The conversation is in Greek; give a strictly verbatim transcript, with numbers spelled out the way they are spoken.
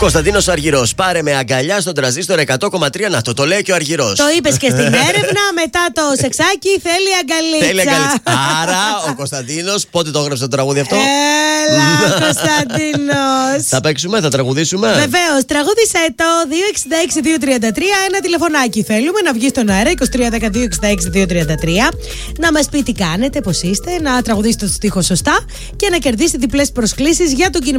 Κωνσταντίνος Αργυρός. Πάρε με αγκαλιά στον τραζίστορ εκατό κόμμα τρία. Να το, το λέει και ο Αργυρός. Το είπες και στην έρευνα. Μετά το σεξάκι θέλει αγκαλίτσα. Θέλει αγκαλίτσα. Άρα ο Κωνσταντίνος πότε το έγραψε το τραγούδι αυτό? Έλα, Κωνσταντίνος. Θα παίξουμε, θα τραγουδήσουμε. Βεβαίως, τραγούδισε το δύο εξήντα έξι δύο τριάντα τρία. Ένα τηλεφωνάκι θέλουμε να βγει στον αέρα. είκοσι τρία δέκα δύο εξήντα έξι δύο τριάντα τρία. Να μας πει τι κάνετε, πώς είστε, να τραγουδήσετε το στίχο σωστά και να κερδίσετε διπλές προσκλήσεις για τον κινηματογράφο.